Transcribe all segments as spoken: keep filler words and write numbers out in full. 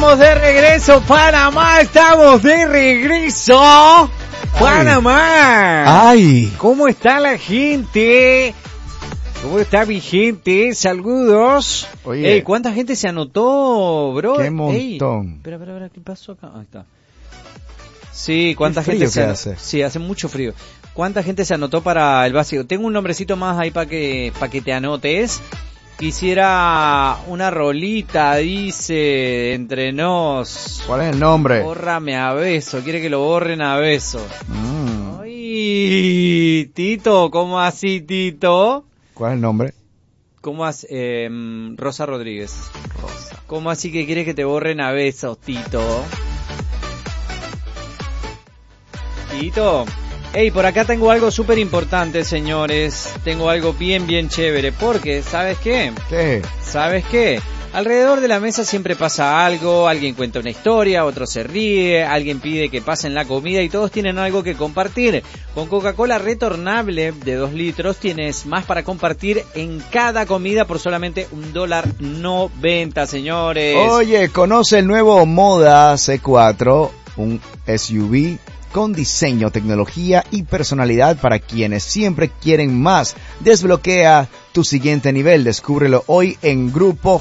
estamos de regreso, Panamá, estamos de regreso, Panamá. Ay. ¿Cómo está la gente? ¿Cómo está mi gente? Saludos. Oye. Ey, ¿cuánta gente se anotó, bro? Qué montón. Ey, espera, espera, espera, ¿qué pasó acá? Ahí está. Sí, ¿cuánta Qué gente frío se que anotó? hace. Sí, hace mucho frío. ¿Cuánta gente se anotó para el básico? Tengo un nombrecito más ahí para que para que te anotes. Quisiera una rolita, dice, entre nos. ¿Cuál es el nombre? Bórrame a beso, quiere que lo borren a beso. Mm. Ay, Tito, ¿cómo así, Tito? ¿Cuál es el nombre? ¿Cómo así? Eh, Rosa Rodríguez. Rosa. ¿Cómo así que quieres que te borren a besos, Tito? Tito. Ey, por acá tengo algo súper importante, señores. Tengo algo bien, bien chévere. Porque, ¿sabes qué? ¿Qué? ¿Sabes qué? Alrededor de la mesa siempre pasa algo, alguien cuenta una historia, otro se ríe, alguien pide que pasen la comida y todos tienen algo que compartir. Con Coca-Cola retornable de dos litros tienes más para compartir en cada comida por solamente un dólar noventa, señores. Oye, conoce el nuevo Moda C cuatro, un S U V con diseño, tecnología y personalidad para quienes siempre quieren más. Desbloquea tu siguiente nivel. Descúbrelo hoy en Grupo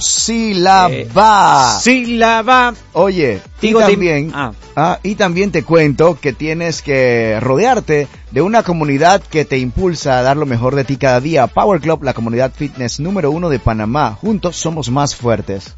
Silava. Eh, Silava. Oye, Digo, y te- también, ah. ah, y también te cuento que tienes que rodearte de una comunidad que te impulsa a dar lo mejor de ti cada día. Power Club, la comunidad fitness número uno de Panamá. Juntos somos más fuertes.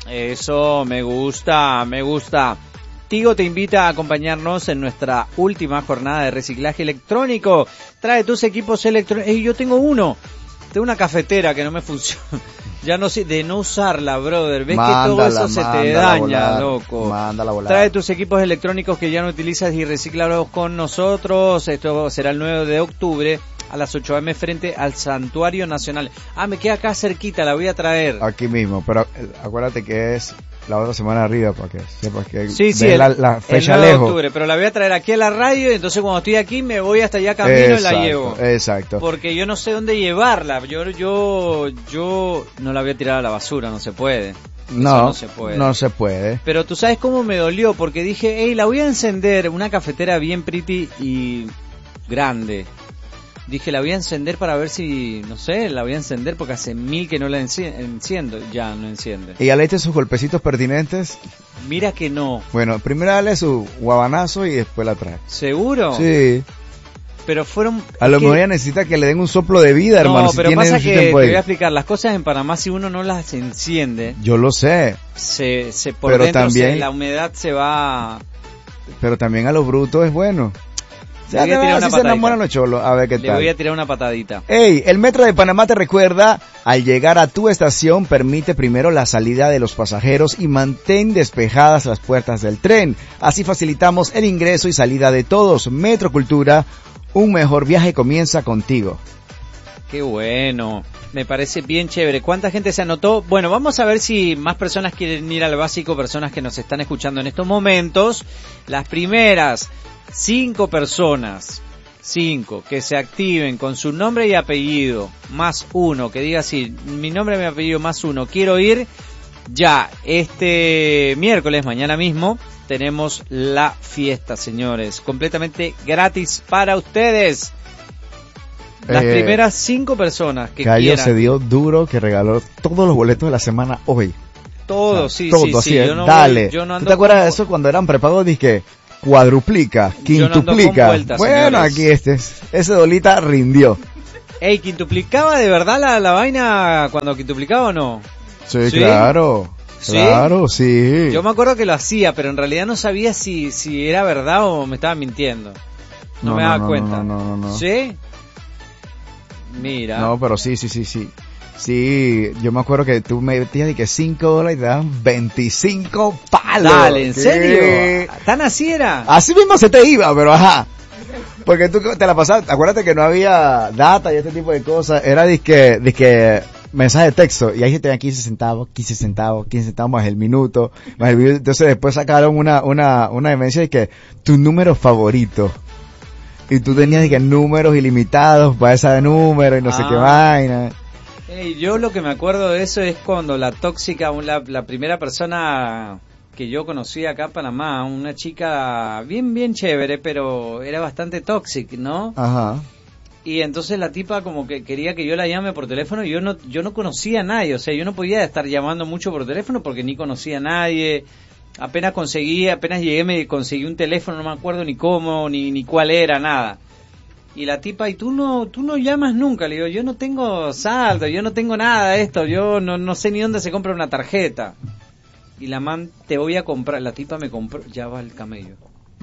Eso, me gusta, me gusta. Tigo te invita a acompañarnos en nuestra última jornada de reciclaje electrónico. Trae tus equipos electrónicos. Ey, yo tengo uno. Tengo una cafetera que no me funciona. Ya no sé, de no usarla, brother. Ves Mándala, que todo eso se te mándala a daña, volar, loco. mándala a volar. Trae tus equipos electrónicos que ya no utilizas y recíclalos con nosotros. Esto será el nueve de octubre a las ocho eme frente al Santuario Nacional. Ah, me queda acá cerquita, la voy a traer. Aquí mismo, pero eh, acuérdate que es la otra semana arriba para que sepas que Sí, sí, ves el, la, la fecha el nueve de lejos. octubre, pero la voy a traer aquí a la radio y entonces cuando estoy aquí me voy hasta allá camino Exacto, y la llevo. Exacto. Porque yo no sé dónde llevarla, yo yo yo no la voy a tirar a la basura, no se puede. No, Eso no se puede. no se puede. Pero tú sabes cómo me dolió, porque dije, hey, la voy a encender, una cafetera bien pretty y grande. Dije, la voy a encender para ver si, no sé, la voy a encender porque hace mil que no la enci- enciendo. Ya, no enciende. ¿Y ya le diste sus golpecitos pertinentes? Mira que no. Bueno, primero dale su guabanazo y después la trae. ¿Seguro? Sí. Pero fueron... A es lo que- mejor ella necesita que le den un soplo de vida, hermano. No, si pero tiene pasa su que, te tiempo voy ahí. a explicar, las cosas en Panamá si uno no las enciende, Yo lo sé, se, se por Pero dentro también- se- la humedad se va... pero también a lo bruto es bueno. Le voy a tirar una si se enamoran patadita. los cholos, a ver qué Le tal. voy a tirar una patadita. Ey, el Metro de Panamá te recuerda, al llegar a tu estación, permite primero la salida de los pasajeros y mantén despejadas las puertas del tren. Así facilitamos el ingreso y salida de todos. Metro Cultura, un mejor viaje comienza contigo. Qué bueno, me parece bien chévere. ¿Cuánta gente se anotó? Bueno, vamos a ver si más personas quieren ir al básico, personas que nos están escuchando en estos momentos. Las primeras cinco personas, cinco, que se activen con su nombre y apellido, más uno, que diga así, mi nombre y mi apellido más uno, quiero ir, ya, este miércoles, mañana mismo, tenemos la fiesta, señores, completamente gratis para ustedes. Las Eh, primeras cinco personas que Cayo quieran. se dio duro que regaló todos los boletos de la semana hoy. Todo, O sea, sí, todo, sí, así sí. es, Yo no dale. voy- yo no ¿Tú ando te acuerdas con- de eso cuando eran prepagos? Dije, cuadruplica, Yo no ando con quintuplica. vueltas, Bueno, señores. aquí este, ese dolita rindió. Ey, ¿quintuplicaba de verdad la, la vaina cuando quintuplicaba o no? Sí, ¿Sí? claro. ¿Sí? Claro, sí. Yo me acuerdo que lo hacía, pero en realidad no sabía si, si era verdad o me estaba mintiendo. No, No, me no, daba no, cuenta. no, no, no, no. ¿Sí? Mira. No, pero sí, sí, sí, sí. Sí, yo me acuerdo que tú me metías de que cinco dólares y te daban veinticinco palos. Dale, ¿en ¿Qué? serio? ¿Tan así era? Así mismo se te iba, pero ajá. Porque tú te la pasabas, acuérdate que no había data y este tipo de cosas. Era disque, disque mensaje de texto. Y ahí se tenían quince centavos, quince centavos, quince centavos más el minuto, más el video. Entonces después sacaron una, una, una dimensión de que tu número favorito. Y tú tenías de que números ilimitados para esa de número y no sé Ah. qué vaina. Ey, yo lo que me acuerdo de eso es cuando la tóxica, la, la primera persona que yo conocí acá en Panamá, una chica bien, bien chévere, pero era bastante tóxica, ¿no? Ajá. Y entonces la tipa como que quería que yo la llame por teléfono y yo no, yo no conocía a nadie, o sea, yo no podía estar llamando mucho por teléfono porque ni conocía a nadie. Apenas conseguí, apenas llegué me conseguí un teléfono, no me acuerdo ni cómo, ni, ni cuál era, nada. Y la tipa, y tú no, tú no llamas nunca, le digo, yo no tengo saldo, yo no tengo nada de esto, yo no, no sé ni dónde se compra una tarjeta. Y la man, te voy a comprar, la tipa me compró, ya va el camello.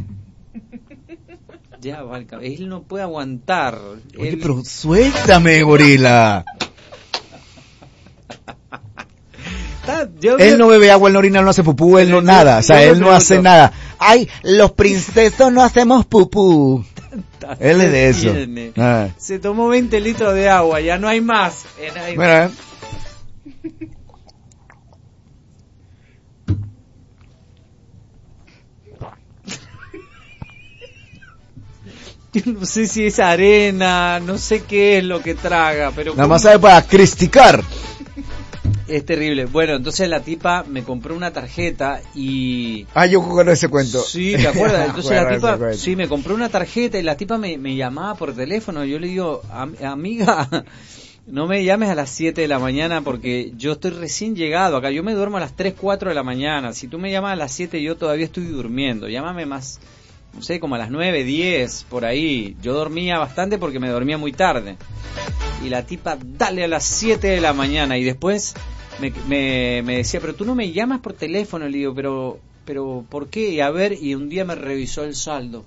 Ya va el camello, él no puede aguantar. Oye, él... pero suéltame, gorila. Yo, él yo... no bebe agua, él no orina, él no hace pupú, él no nada, o sea, él no hace nada. Ay, los princesos no hacemos pupú. Él es de eso. Ah. Se tomó veinte litros de agua, ya no hay más. Hay... Mira. Yo no sé si es arena, no sé qué es lo que traga, pero... Nada más sabe para cristicar. Es terrible. Bueno, entonces la tipa me compró una tarjeta y... Ah, yo conozco ese cuento. Sí, ¿te acuerdas? Entonces la tipa, sí, me compró una tarjeta y la tipa me, me llamaba por teléfono. Yo le digo, amiga, no me llames a las siete de la mañana porque yo estoy recién llegado acá. Yo me duermo a las tres, cuatro de la mañana. Si tú me llamas a las siete, yo todavía estoy durmiendo. Llámame más, no sé, como a las nueve, diez, por ahí. Yo dormía bastante porque me dormía muy tarde. Y la tipa, dale a las siete de la mañana y después... Me, me, me decía, pero tú no me llamas por teléfono. Le digo, pero, pero ¿por qué? Y a ver, y un día me revisó el saldo.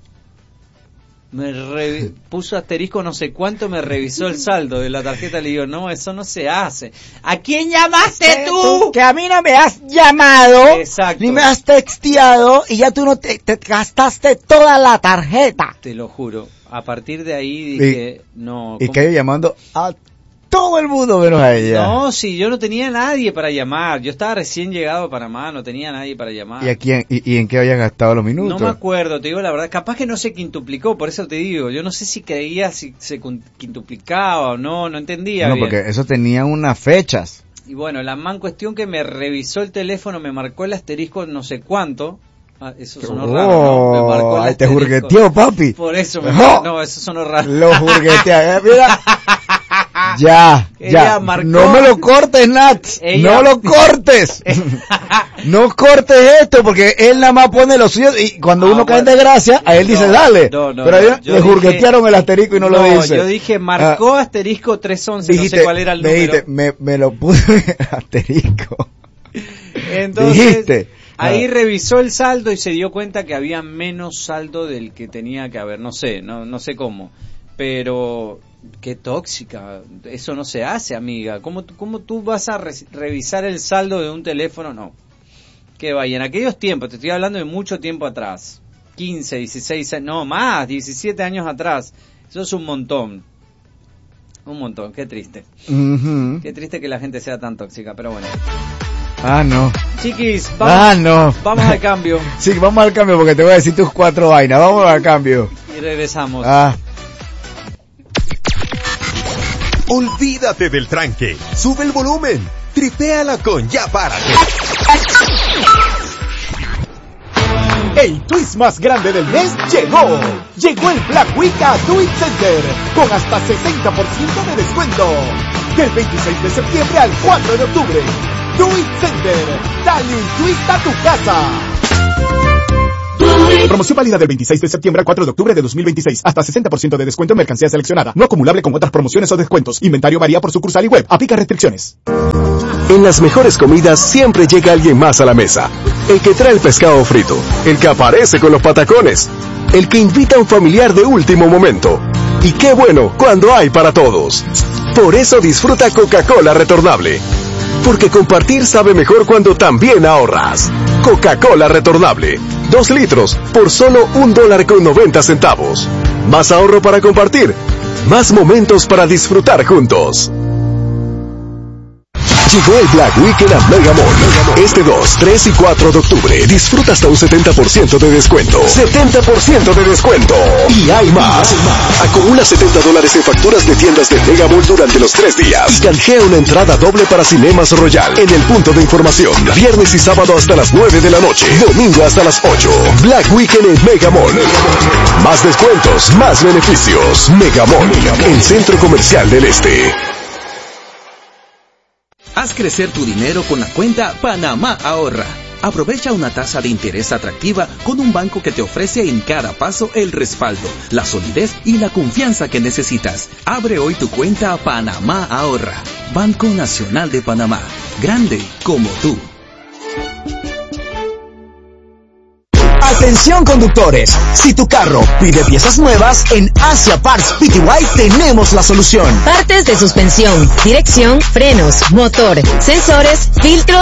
Me re, puso asterisco no sé cuánto, me revisó el saldo de la tarjeta. Le digo, no, eso no se hace. ¿A quién llamaste tú? Que a mí no me has llamado. Exacto. Ni me has texteado y ya tú no te, te gastaste toda la tarjeta. Te lo juro. A partir de ahí dije, y, no. Y que llamando a todo el mundo menos a ella. No, sí, yo no tenía nadie para llamar. Yo estaba recién llegado a Panamá, no tenía nadie para llamar. ¿Y, a quién, y, y en qué habías gastado los minutos? No me acuerdo, te digo la verdad. Capaz que no se quintuplicó, por eso te digo. Yo no sé si creía si se quintuplicaba o no, no entendía No, bien. porque eso tenía unas fechas. Y bueno, la man cuestión que me revisó el teléfono, me marcó el asterisco no sé cuánto. Ah, eso sonó oh, raro, ¿no? Me marcó el ay, te asterisco. jurgueteó, papi. Por eso me oh, no, eso sonó raro. Lo jurguetea, mira. Ya, ya, marcó... no me lo cortes, Nat, ella... no lo cortes, no cortes esto, porque él nada más pone lo suyo, y cuando ah, uno bueno. cae en desgracia, a él no, dice dale, no, no, pero no, le dije, jurguetearon el asterisco y no, no lo dice. Yo dije, marcó ah, asterisco trescientos once, dijiste, no sé cuál era el número. Dijiste, me, me lo puse asterisco. Entonces, dijiste. Ahí revisó el saldo y se dio cuenta que había menos saldo del que tenía que haber, no sé, no, no sé cómo, pero... Qué tóxica, eso no se hace, amiga. ¿Cómo, cómo tú vas a re- revisar el saldo de un teléfono? No. Que vaya, en aquellos tiempos, te estoy hablando de mucho tiempo atrás, quince, dieciséis, no más, diecisiete años atrás. Eso es un montón. Un montón, qué triste. Uh-huh. Qué triste que la gente sea tan tóxica, pero bueno. Ah, no. Chiquis, vamos, ah, no. vamos al cambio. Sí, vamos al cambio porque te voy a decir tus cuatro vainas. Vamos al cambio. Y regresamos. Ah. Olvídate del tranque, sube el volumen, tripéala con Ya Párate. El twist más grande del mes llegó. Llegó el Black Week a Do It Center con hasta sesenta por ciento de descuento. Del veintiséis de septiembre al cuatro de octubre. Do It Center, dale un twist a tu casa. Promoción válida del veintiséis de septiembre al cuatro de octubre de dos mil veintiséis. Hasta sesenta por ciento de descuento en mercancía seleccionada. No acumulable con otras promociones o descuentos. Inventario varía por sucursal y web. Aplica restricciones. En las mejores comidas siempre llega alguien más a la mesa. El que trae el pescado frito. El que aparece con los patacones. El que invita a un familiar de último momento. Y qué bueno cuando hay para todos. Por eso disfruta Coca-Cola retornable. Porque compartir sabe mejor cuando también ahorras. Coca-Cola retornable. Dos litros por solo un dólar con noventa centavos. Más ahorro para compartir. Más momentos para disfrutar juntos. Llegó el Black Weekend a Mega Mall. Este dos, tres y cuatro de octubre disfruta hasta un setenta por ciento de descuento. setenta por ciento de descuento. Y hay más. Acumula setenta dólares en facturas de tiendas de Mega Mall durante los tres días. Y canjea una entrada doble para Cinemas Royal en el punto de información. Viernes y sábado hasta las nueve de la noche. Domingo hasta las ocho. Black Weekend en Mega Mall. Más descuentos, más beneficios. Mega Mall, el centro comercial del Este. Haz crecer tu dinero con la cuenta Panamá Ahorra. Aprovecha una tasa de interés atractiva con un banco que te ofrece en cada paso el respaldo, la solidez y la confianza que necesitas. Abre hoy tu cuenta Panamá Ahorra. Banco Nacional de Panamá. Grande como tú. Atención conductores, si tu carro pide piezas nuevas, en Asia Parts P T Y tenemos la solución. Partes de suspensión, dirección, frenos, motor, sensores, filtros